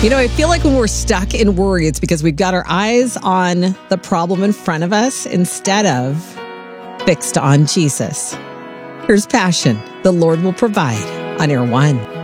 I feel like when we're stuck in worry, it's because we've got our eyes on the problem in front of us instead of fixed on Jesus. Here's Passion. The Lord will provide on Air One.